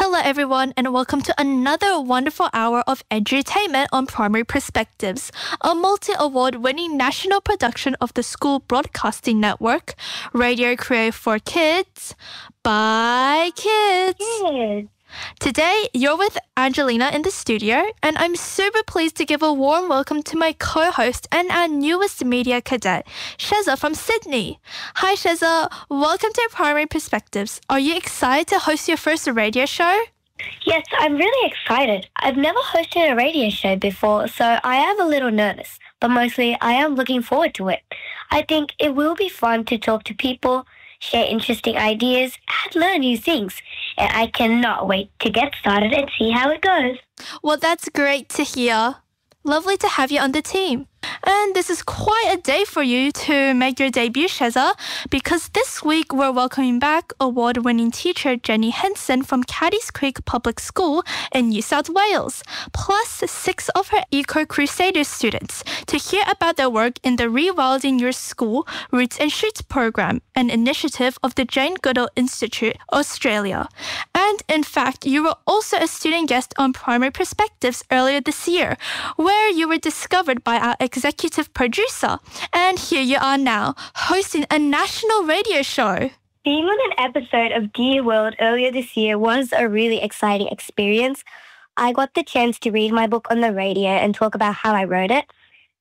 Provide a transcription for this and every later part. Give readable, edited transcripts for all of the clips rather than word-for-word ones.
Hello everyone and welcome to another wonderful hour of edutainment on Primary Perspectives, a multi-award winning national production of the School Broadcasting Network, radio created for kids, by kids. Today, you're with Angelina in the studio, and I'm super pleased to give a warm welcome to my co-host and our newest media cadet, Sheza from Sydney. Hi Sheza, welcome to Primary Perspectives. Are you excited to host your first radio show? Yes, I'm really excited. I've never hosted a radio show before, so I am a little nervous, but mostly I am looking forward to it. I think it will be fun to talk to people, share interesting ideas, and learn new things. And I cannot wait to get started and see how it goes. Well, that's great to hear. Lovely to have you on the team. And this is quite a day for you to make your debut, Sheza, because this week we're welcoming back award-winning teacher Jenny Henson from Caddies Creek Public School in New South Wales, plus 6 of her Eco Crusaders students to hear about their work in the Rewilding Your School Roots and Shoots program, an initiative of the Jane Goodall Institute, Australia. And in fact, you were also a student guest on Primary Perspectives earlier this year, where you were discovered by our executive producer. And here you are now, hosting a national radio show. Being on an episode of Dear World earlier this year was a really exciting experience. I got the chance to read my book on the radio and talk about how I wrote it.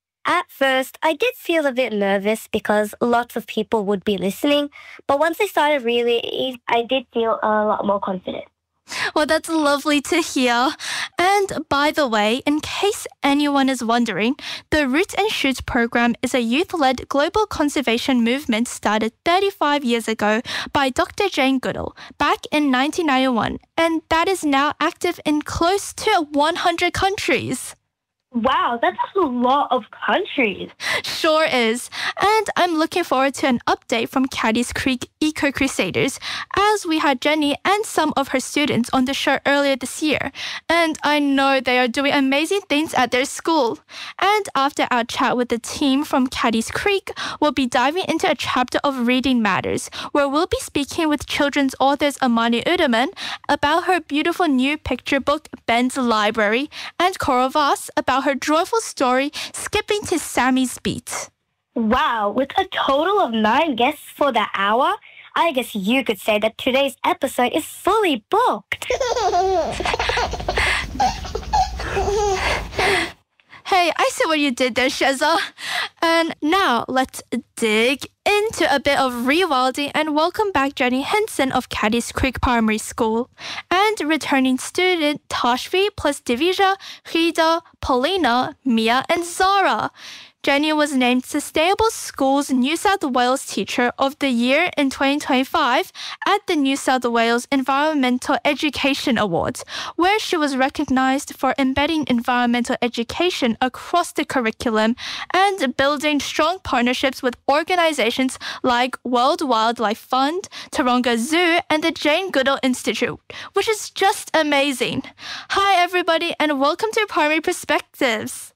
At first, I did feel a bit nervous because lots of people would be listening, but once I started reading, I did feel a lot more confident. Well, that's lovely to hear. And by the way, in case anyone is wondering, the Roots and Shoots program is a youth-led global conservation movement started 35 years ago by Dr. Jane Goodall back in 1991, and that is now active in close to 100 countries. Wow, that's a lot of countries. Sure is. And I'm looking forward to an update from Caddies Creek Eco Crusaders, as we had Jenny and some of her students on the show earlier this year. And I know they are doing amazing things at their school. And after our chat with the team from Caddies Creek, we'll be diving into a chapter of Reading Matters, where we'll be speaking with children's authors Amani Udaman about her beautiful new picture book, Ben's Library, and Cora Voss about her joyful story, Skipping to Sammy's Beat. Wow, with a total of 9 guests for the hour, I guess you could say that today's episode is fully booked. Hey, I see what you did there, Sheza. And now let's dig into a bit of rewilding and welcome back Jenny Henson of Caddies Creek Primary School and returning student Tashvi plus Divija, Rida, Paulina, Mia, and Zara. Jenny was named Sustainable Schools New South Wales Teacher of the Year in 2025 at the New South Wales Environmental Education Awards, where she was recognized for embedding environmental education across the curriculum and building strong partnerships with organizations like World Wildlife Fund, Taronga Zoo, and the Jane Goodall Institute, which is just amazing. Hi, everybody, and welcome to Primary Perspectives.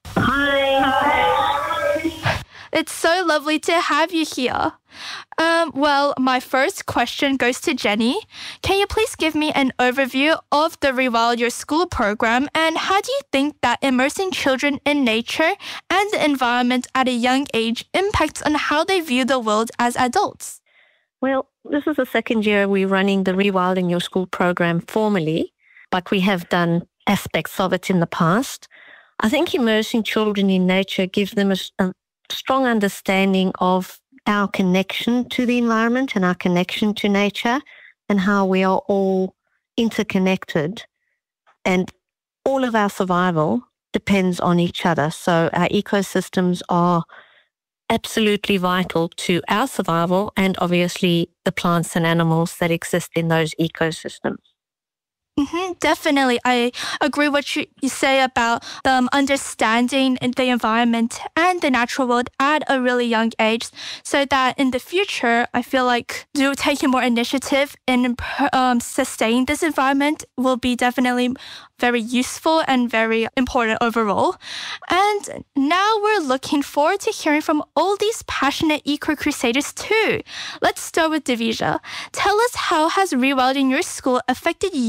Hi. It's so lovely to have you here. Well, my first question goes to Jenny. Can you please give me an overview of the Rewild Your School program, and how do you think that immersing children in nature and the environment at a young age impacts on how they view the world as adults? Well, this is the second year we're running the Rewilding Your School program formally, but we have done aspects of it in the past. I think immersing children in nature gives them a strong understanding of our connection to the environment and our connection to nature and how we are all interconnected and all of our survival depends on each other. So our ecosystems are absolutely vital to our survival and obviously the plants and animals that exist in those ecosystems. Definitely. I agree what you say about understanding the environment and the natural world at a really young age, so that in the future, I feel like taking more initiative in sustaining this environment will be definitely very useful and very important overall. And now we're looking forward to hearing from all these passionate eco-crusaders too. Let's start with Divija. Tell us, how has Rewilding Your School affected you and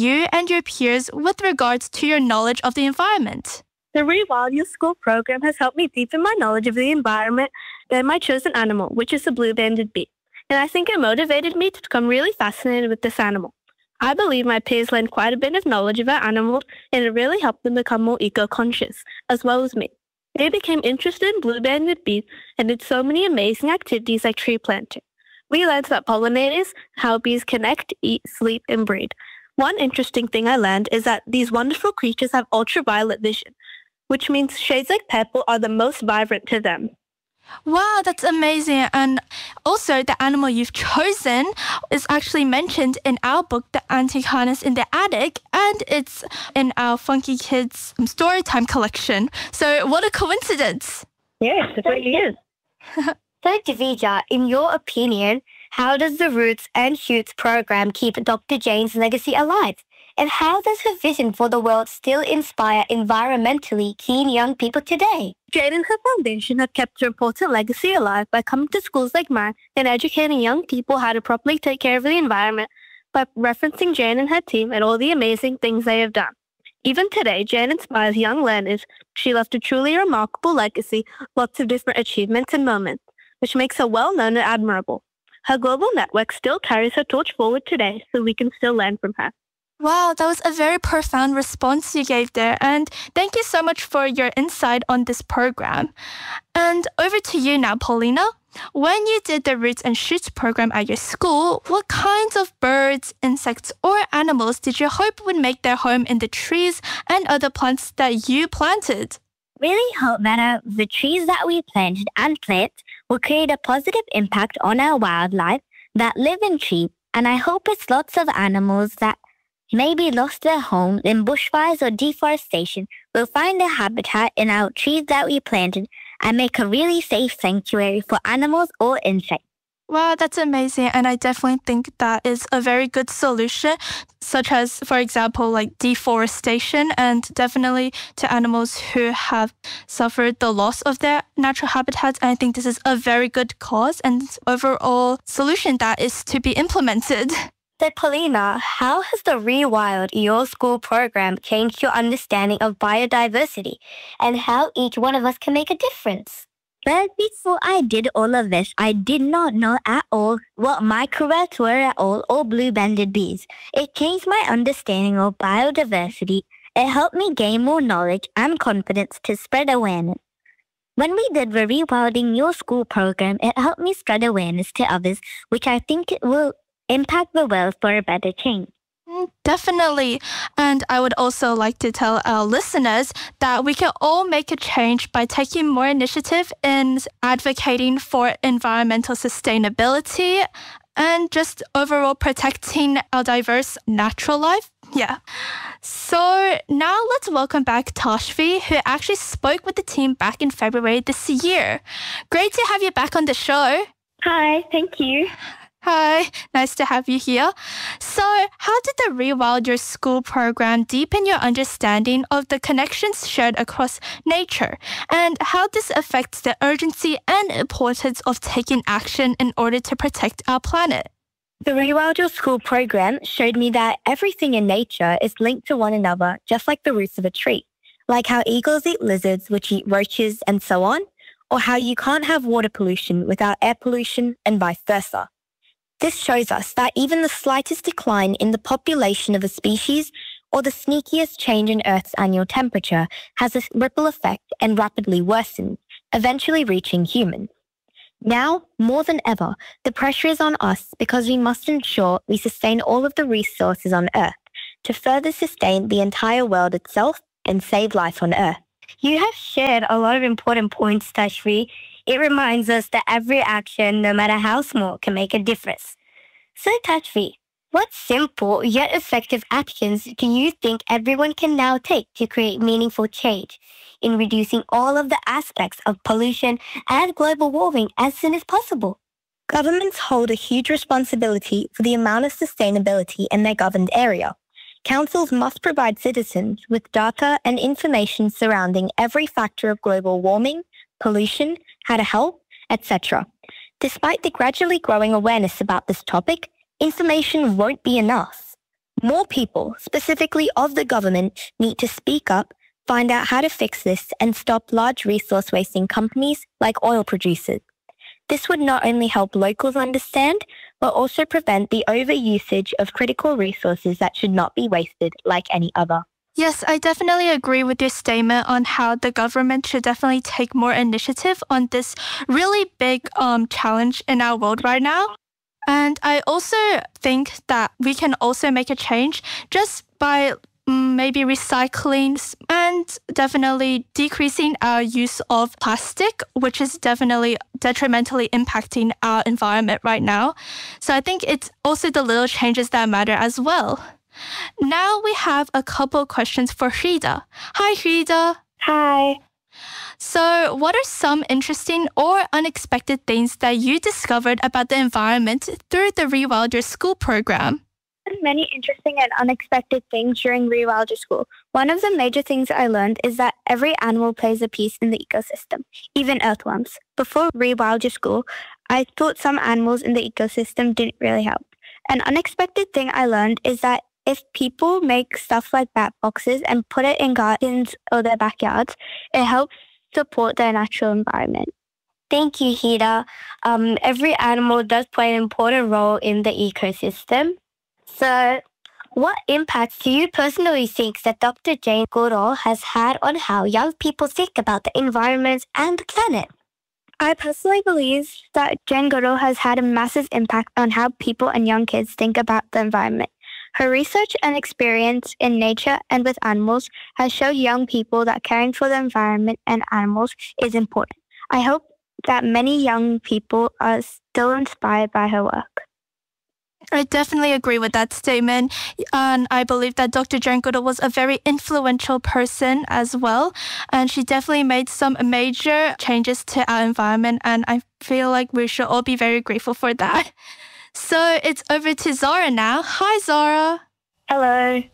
and your peers with regards to your knowledge of the environment? The Rewild Your School program has helped me deepen my knowledge of the environment and my chosen animal, which is the blue-banded bee. And I think it motivated me to become really fascinated with this animal. I believe my peers learned quite a bit of knowledge about animals, and it really helped them become more eco-conscious, as well as me. They became interested in blue-banded bees and did so many amazing activities like tree planting. We learned about pollinators, how bees connect, eat, sleep, and breed. One interesting thing I learned is that these wonderful creatures have ultraviolet vision, which means shades like purple are the most vibrant to them. Wow, that's amazing. And also, the animal you've chosen is actually mentioned in our book, The Antechinus in the Attic, and it's in our Funky Kids Storytime collection. So what a coincidence. Yes, it really is. So, Davija, in your opinion, how does the Roots and Shoots program keep Dr. Jane's legacy alive? And how does her vision for the world still inspire environmentally keen young people today? Jane and her foundation have kept her important legacy alive by coming to schools like mine and educating young people how to properly take care of the environment by referencing Jane and her team and all the amazing things they have done. Even today, Jane inspires young learners. She left a truly remarkable legacy, lots of different achievements and moments, which makes her well-known and admirable. Her global network still carries her torch forward today, so we can still learn from her. Wow, that was a very profound response you gave there. And thank you so much for your insight on this program. And over to you now, Paulina. When you did the Roots and Shoots program at your school, what kinds of birds, insects, or animals did you hope would make their home in the trees and other plants that you planted? Really hope that the trees that we planted and plant will create a positive impact on our wildlife that live in trees. And I hope it's lots of animals that maybe lost their homes in bushfires or deforestation will find their habitat in our trees that we planted and make a really safe sanctuary for animals or insects. Wow, that's amazing. And I definitely think that is a very good solution, such as, for example, like deforestation, and definitely to animals who have suffered the loss of their natural habitats. And I think this is a very good cause and overall solution that is to be implemented. So, Paulina, how has the Rewild Your School program changed your understanding of biodiversity and how each one of us can make a difference? Well, before I did all of this, I did not know at all what microbes were at all or blue-banded bees. It changed my understanding of biodiversity. It helped me gain more knowledge and confidence to spread awareness. When we did the Rewilding Your School program, it helped me spread awareness to others, which I think will impact the world for a better change. Definitely. And I would also like to tell our listeners that we can all make a change by taking more initiative in advocating for environmental sustainability and just overall protecting our diverse natural life. Yeah. So now let's welcome back Tashvi, who actually spoke with the team back in February this year. Great to have you back on the show. Hi, thank you. Hi, nice to have you here. So, how did the Rewild Your School program deepen your understanding of the connections shared across nature, and how this affects the urgency and importance of taking action in order to protect our planet? The Rewild Your School program showed me that everything in nature is linked to one another, just like the roots of a tree. Like how eagles eat lizards, which eat roaches, and so on, or how you can't have water pollution without air pollution, and vice versa. This shows us that even the slightest decline in the population of a species or the sneakiest change in Earth's annual temperature has a ripple effect and rapidly worsens, eventually reaching humans. Now, more than ever, the pressure is on us because we must ensure we sustain all of the resources on Earth to further sustain the entire world itself and save life on Earth. You have shared a lot of important points, Tashvi. It reminds us that every action, no matter how small, can make a difference. So, Tashvi, what simple yet effective actions do you think everyone can now take to create meaningful change in reducing all of the aspects of pollution and global warming as soon as possible? Governments hold a huge responsibility for the amount of sustainability in their governed area. Councils must provide citizens with data and information surrounding every factor of global warming, pollution, how to help, etc. Despite the gradually growing awareness about this topic, information won't be enough. More people, specifically of the government, need to speak up, find out how to fix this, and stop large resource-wasting companies like oil producers. This would not only help locals understand, but also prevent the overusage of critical resources that should not be wasted like any other. Yes, I definitely agree with your statement on how the government should definitely take more initiative on this really big challenge in our world right now. And I also think that we can also make a change just by maybe recycling and definitely decreasing our use of plastic, which is definitely detrimentally impacting our environment right now. So I think it's also the little changes that matter as well. Now we have a couple questions for Frida. Hi, Frida. Hi. So what are some interesting or unexpected things that you discovered about the environment through the Rewild Your School program? Many interesting and unexpected things during Rewild Your School. One of the major things I learned is that every animal plays a piece in the ecosystem, even earthworms. Before Rewild Your School, I thought some animals in the ecosystem didn't really help. An unexpected thing I learned is that if people make stuff like bat boxes and put it in gardens or their backyards, it helps support their natural environment. Thank you, Hida. Every animal does play an important role in the ecosystem. So, what impacts do you personally think that Dr. Jane Goodall has had on how young people think about the environment and the planet? I personally believe that Jane Goodall has had a massive impact on how people and young kids think about the environment. Her research and experience in nature and with animals has shown young people that caring for the environment and animals is important. I hope that many young people are still inspired by her work. I definitely agree with that statement. And I believe that Dr. Jane Goodall was a very influential person as well. And she definitely made some major changes to our environment. And I feel like we should all be very grateful for that. So it's over to Zara now. Hi, Zara. Hello.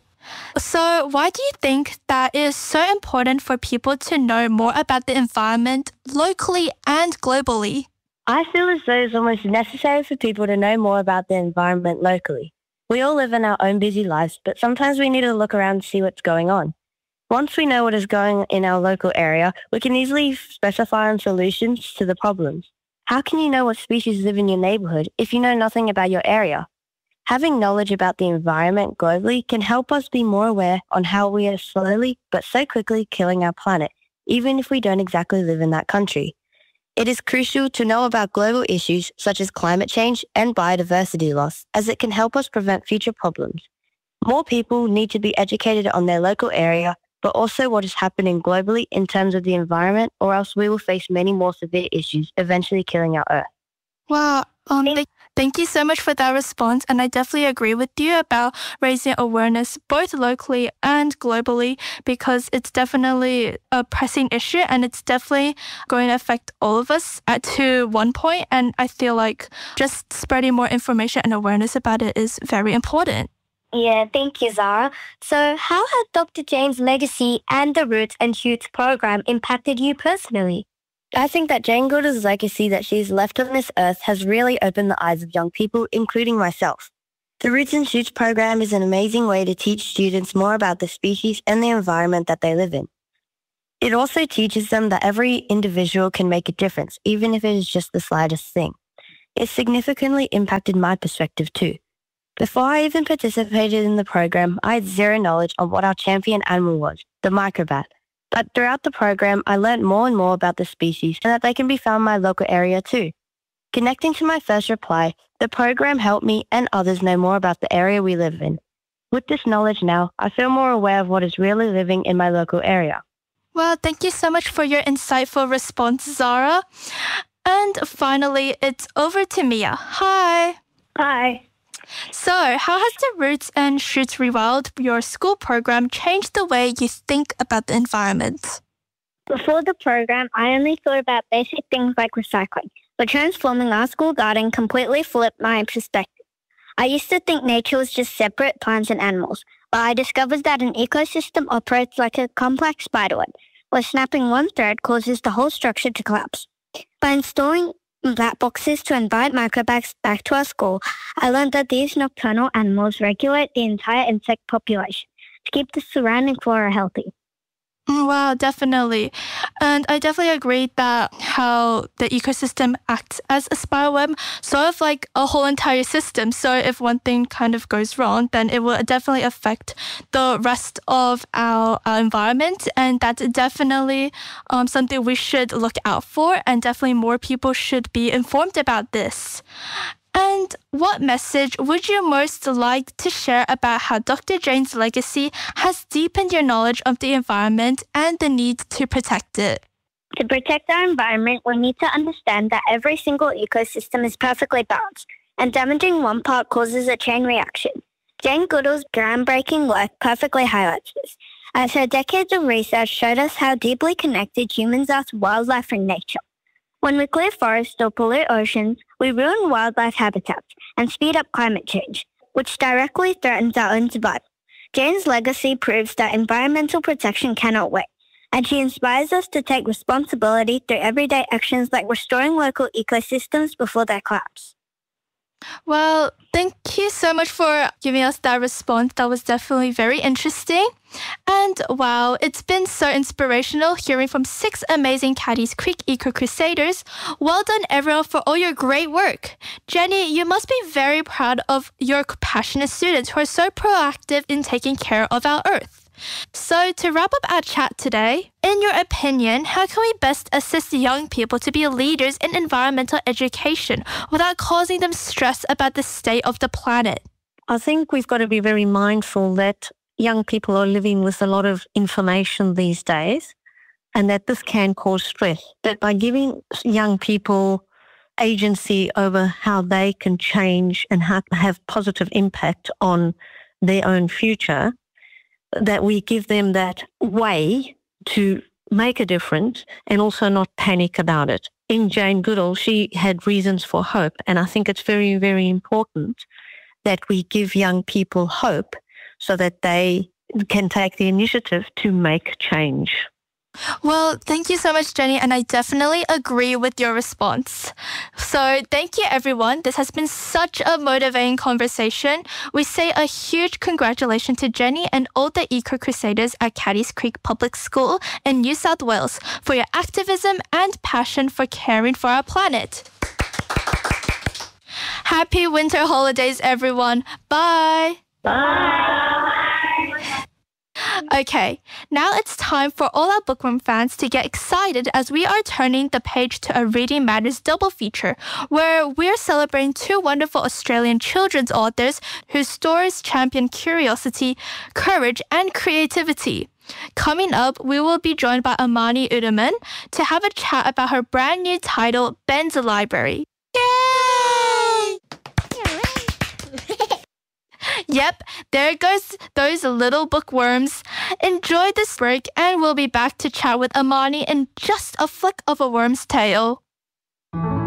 So why do you think that it is so important for people to know more about the environment locally and globally? I feel as though it's almost necessary for people to know more about the environment locally. We all live in our own busy lives, but sometimes we need to look around and see what's going on. Once we know what is going on in our local area, we can easily specify on solutions to the problems. How can you know what species live in your neighborhood if you know nothing about your area? Having knowledge about the environment globally can help us be more aware on how we are slowly but so quickly killing our planet, even if we don't exactly live in that country. It is crucial to know about global issues such as climate change and biodiversity loss, as it can help us prevent future problems. More people need to be educated on their local area, but also what is happening globally in terms of the environment, or else we will face many more severe issues, eventually killing our Earth. Wow. Thank you so much for that response. And I definitely agree with you about raising awareness both locally and globally, because it's definitely a pressing issue and it's definitely going to affect all of us to one point. And I feel like just spreading more information and awareness about it is very important. Yeah, thank you, Zara. So how has Dr. Jane's legacy and the Roots and Shoots program impacted you personally? I think that Jane Goodall's legacy that she's left on this earth has really opened the eyes of young people, including myself. The Roots and Shoots program is an amazing way to teach students more about the species and the environment that they live in. It also teaches them that every individual can make a difference, even if it is just the slightest thing. It significantly impacted my perspective too. Before I even participated in the program, I had zero knowledge on what our champion animal was, the microbat. But throughout the program, I learned more and more about the species and that they can be found in my local area too. Connecting to my first reply, the program helped me and others know more about the area we live in. With this knowledge now, I feel more aware of what is really living in my local area. Well, thank you so much for your insightful response, Zara. And finally, it's over to Mia. Hi. Hi. So, how has the Roots and Shoots Rewild Your School program changed the way you think about the environment? Before the program, I only thought about basic things like recycling, but transforming our school garden completely flipped my perspective. I used to think nature was just separate plants and animals, but I discovered that an ecosystem operates like a complex spiderweb, where snapping one thread causes the whole structure to collapse. By installing black boxes to invite microbes back to our school, I learned that these nocturnal animals regulate the entire insect population to keep the surrounding flora healthy. Wow, definitely. And I definitely agree that how the ecosystem acts as a spiderweb, sort of like a whole entire system. So if one thing kind of goes wrong, then it will definitely affect the rest of our environment. And that's definitely something we should look out for. And definitely more people should be informed about this. And what message would you most like to share about how Dr. Jane's legacy has deepened your knowledge of the environment and the need to protect it? To protect our environment, we need to understand that every single ecosystem is perfectly balanced, and damaging one part causes a chain reaction. Jane Goodall's groundbreaking work perfectly highlights this, as her decades of research showed us how deeply connected humans are to wildlife and nature. When we clear forests or pollute oceans, we ruin wildlife habitats and speed up climate change, which directly threatens our own survival. Jane's legacy proves that environmental protection cannot wait, and she inspires us to take responsibility through everyday actions like restoring local ecosystems before they collapse. Well, thank you so much for giving us that response. That was definitely very interesting. And wow, it's been so inspirational hearing from 6 amazing Caddies Creek Eco Crusaders. Well done, everyone, for all your great work. Jenny, you must be very proud of your passionate students who are so proactive in taking care of our Earth. So to wrap up our chat today, in your opinion, how can we best assist young people to be leaders in environmental education without causing them stress about the state of the planet? I think we've got to be very mindful that young people are living with a lot of information these days and that this can cause stress. That by giving young people agency over how they can change and have positive impact on their own future, that we give them that way to make a difference and also not panic about it. In Jane Goodall, she had reasons for hope, and I think it's very, very important that we give young people hope so that they can take the initiative to make change. Well, thank you so much, Jenny, and I definitely agree with your response. So thank you, everyone. This has been such a motivating conversation. We say a huge congratulations to Jenny and all the Eco Crusaders at Caddies Creek Public School in New South Wales for your activism and passion for caring for our planet. Happy winter holidays, everyone. Bye. Bye. Okay, now it's time for all our Bookworm fans to get excited as we are turning the page to a Reading Matters double feature, where we're celebrating 2 wonderful Australian children's authors whose stories champion curiosity, courage, and creativity. Coming up, we will be joined by Amani Udaman to have a chat about her brand new title, Ben's Library. Yay! Yep, there goes those little bookworms. Enjoy this break and we'll be back to chat with Amani in just a flick of a worm's tail.